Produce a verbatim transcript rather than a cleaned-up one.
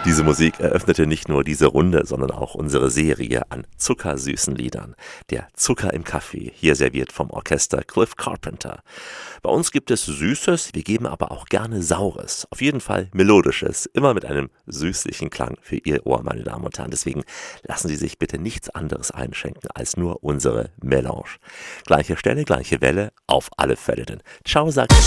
Diese Musik eröffnete nicht nur diese Runde, sondern auch unsere Serie an zuckersüßen Liedern. Der Zucker im Kaffee, hier serviert vom Orchester Cliff Carpenter. Bei uns gibt es Süßes, wir geben aber auch gerne Saures. Auf jeden Fall Melodisches, immer mit einem süßlichen Klang für Ihr Ohr, meine Damen und Herren. Deswegen lassen Sie sich bitte nichts anderes einschenken als nur unsere Melange. Gleiche Stelle, gleiche Welle, auf alle Fälle denn. Ciao, sagt